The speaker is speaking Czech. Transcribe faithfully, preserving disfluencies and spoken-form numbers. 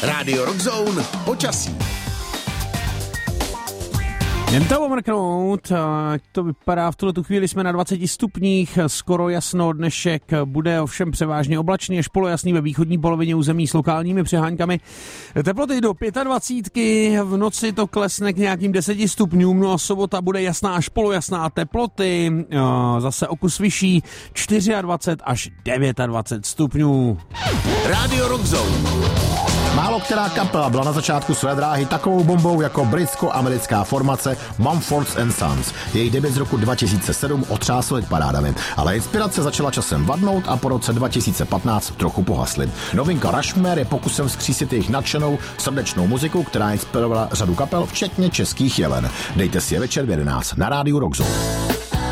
Rádio Rockzone počasí. Jen to omrknout, to vypadá, v tuhle tu chvíli jsme na dvaceti stupních, skoro jasno, dnešek bude ovšem převážně oblačný až polojasný ve východní polovině území s lokálními přeháňkami. Teploty do dvacítky pět, v noci to klesne k nějakým deseti stupňům, no a sobota bude jasná až polojasná, teploty zase o kus vyšší, dvacet čtyři až dvacet devět stupňů. Rádio Rockzone. Málo která kapela byla na začátku své dráhy takovou bombou jako britsko-americká formace Mumford and Sons. Její debut z roku dva tisíce sedm otřásl parádami, ale inspirace začala časem vadnout a po roce dva tisíce patnáct trochu pohasly. Novinka Rushmore je pokusem vzkřísit jejich nadšenou, srdečnou muziku, která inspirovala řadu kapel, včetně českých Jelen. Dejte si je večer v jedenáct na Rádiu Rockzone.